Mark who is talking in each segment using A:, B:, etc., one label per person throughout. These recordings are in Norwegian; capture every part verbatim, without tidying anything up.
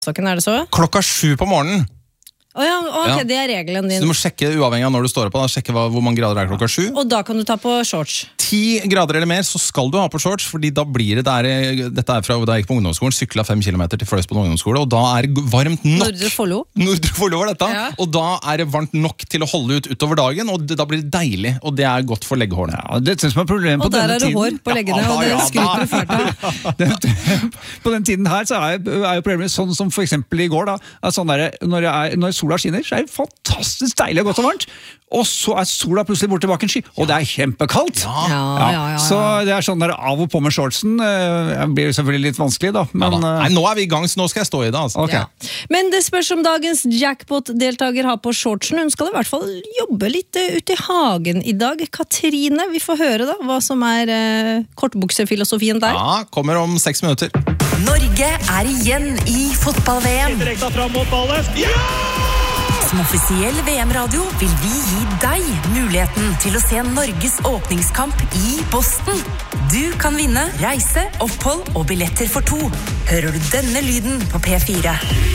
A: Stokken, er det så?
B: Klokka sju på morgenen.
A: Oh ja, ok, ja. Det er regelen din.
B: Så du må sjekke uavhengig av når du står opp, da, sjekke hva, hvor mange grader er klokka sju.
A: Og da kan du ta på shorts.
B: Ti grader eller mer, så skal du ha på shorts, fordi da blir det der, dette er fra da jeg gikk på ungdomsskolen, sykla fem kilometer til Fløysbo ungdomsskole, og da er det varmt nok.
A: Nordre Follo.
B: Nordre Follo var dette,
A: ja.
B: Og da er det varmt nok til å holde ut utover dagen, og det, da blir det deilig, og det er godt for leggehårene.
C: Ja, det som er problemet på denne tiden.
A: Og der er det hår på leggene, ja, og det skryter du fælt
C: av. På den tiden her så er, er jo problemet sånn som for eksempel i går da, sånn der, når, er, når sola skinner, så er det fantastisk deilig og godt og varmt, og så er sola plutselig borte bak en sky, og det er kjempekaldt.
A: Ja, ja, ja, ja, ja.
C: Så det er sånn der av og på med shortsen, det blir selvfølgelig litt vanskelig da. Men,
B: ja, da. Nei, nå er vi i gang, så nå skal jeg stå i det. Altså.
C: Okay.
A: Ja. Men det spørs om dagens jackpot-deltaker har på shortsen. Hun skal i hvert fall jobbe litt ute i hagen i dag. Katrine, vi får høre da hva som er uh, kortbuksefilosofien der.
B: Ja, kommer om seks minutter.
D: Norge er igjen i fotball-V M.
E: Direkte fram mot ballen. Ja!
D: Som offisiell V M-radio vil vi gi deg muligheten til å se Norges åpningskamp i Boston. Du kan vinne reise, opphold og billetter for to. Hører du denne lyden på P fire?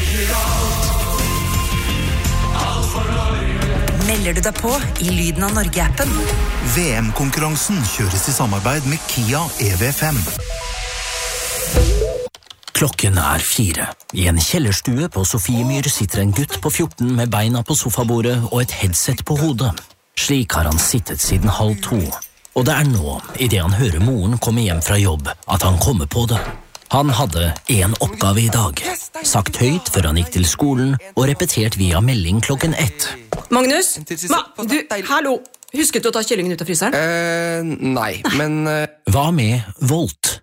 D: Melder du deg på i Lyden av Norge-appen?
F: V M-konkurransen kjøres i samarbeid med Kia E V fem.
G: Klokken er fire. I en kjellerstue på Sofiemyr sitter en gutt på fjorten med beina på sofabordet og et headset på hodet. Slik har han sittet siden halv to. Og det er nå, i det han hører moren komme hjem fra jobb, at han kommer på det. Han hadde en oppgave i dag. Sagt høyt før han gikk til skolen, og repetert via melding klokken ett.
H: Magnus? Ma, du, hallo! Husket du å ta kyllingen ut av fryseren?
I: Eh, nei, men... Uh...
G: Hva med Volt?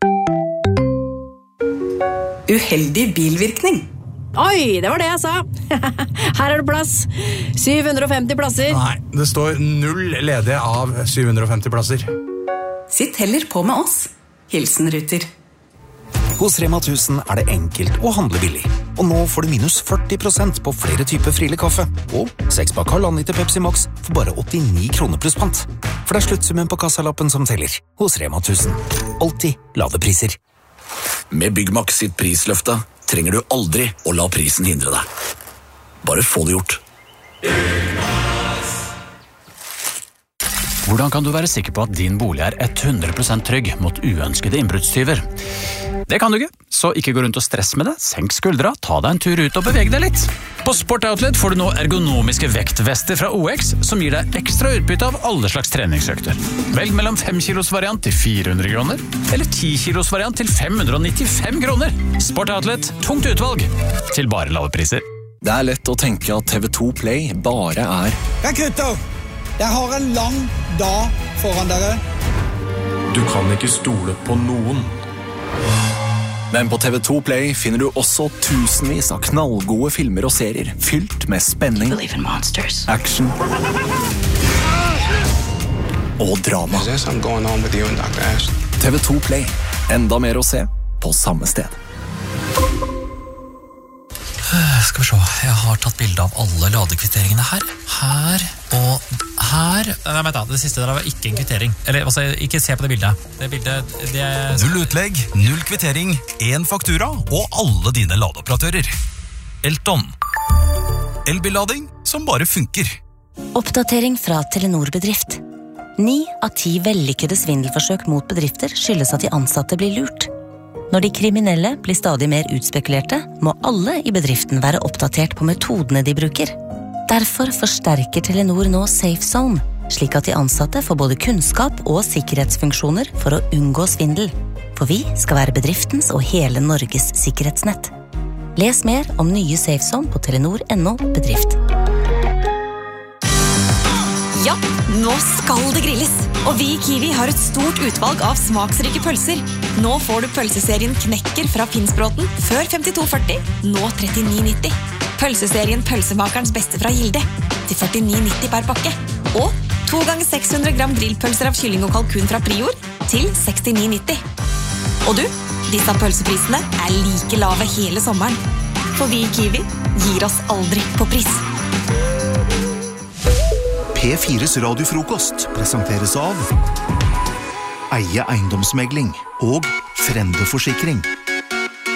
H: Uheldig bilvirkning.
A: Oi, det var det jeg sa. Her er det plass. syv hundre og femti plasser.
J: Nei, det står null ledige av syv hundre og femti plasser.
H: Sitt heller på med oss. Hilsen Ruter.
K: Hos Rema tusen er det enkelt å handle billig. Og nå får du minus førti prosent på flere typer Friele kaffe. Og seks pakk halvannen liter Pepsi Max for bare åttini kroner pluss pant. For det er sluttsummen på kassalappen som teller. Hos Rema tusen. Alltid lave priser.
G: Med Byggmax sitt prisløfte trenger du aldri å la prisen hindre deg. Bare få det gjort. Hvordan kan du være sikker på at din bolig er hundre prosent trygg mot uønskede innbruddstyver? Det kan du ikke, så ikke gå rundt og stress med det. Senk skuldra, ta deg en tur ut og beveg deg litt. På Sport Outlet får du nå ergonomiske vektvester fra O X som gir deg ekstra utbytte av alle slags treningsøkter. Velg mellom fem kilos variant til fire hundre kroner, eller ti kilos variant til fem hundre nittifem kroner. Sport Outlet, tungt utvalg, til bare lave priser.
K: Det er lett å tenke at T V to Play bare er...
L: Ja, gutter! Jeg har en lang dag foran dere.
M: Du kan ikke stole på noen.
K: Men på T V to Play finner du også tusenvis av knallgode filmer og serier, fylt med spenning, action og drama. T V to Play. Enda mer å se på samme sted.
G: Skal vi se, jeg har tatt bilde av alle ladekvitteringene her. Her og her.
N: Nei, vent da, det siste der var ikke en kvittering. Eller, altså, ikke se på det bildet. Det bildet, det er...
O: Null utlegg, null kvittering, en faktura og alle dine ladeoperatører. Elton. Elbillading som bare funker.
P: Oppdatering fra Telenor Bedrift. Ni av ti vellykkede svindelforsøk mot bedrifter skyldes at de ansatte blir lurt. Når de kriminelle blir stadig mer utspekulerte, må alle i bedriften være oppdatert på metodene de bruker. Derfor forsterker Telenor nå Safe Zone, slik at de ansatte får både kunnskap og sikkerhetsfunksjoner for å unngå svindel. For vi skal være bedriftens og hele Norges sikkerhetsnett. Les mer om nye Safe Zone på telenor punktum no bedrift.
Q: Ja, nå skal det grilles. Og vi i Kiwi har et stort utvalg av smaksrike pølser. Nå får du pølseserien Knekker fra Finnsbråten, før femtito førti, nå trettini nitti. Pølseserien Pølsemakerens beste fra Gilde, til førtini nitti per pakke. Og to ganger seks hundre gram grillpølser av kylling og kalkun fra Prior, til sekstini nitti. Og du, disse pølseprisene er like lave hele sommeren. For vi i Kiwi gir oss aldri på pris.
F: P fires radiofrokost presenteres av Eie eiendomsmegling og Frendeforsikring.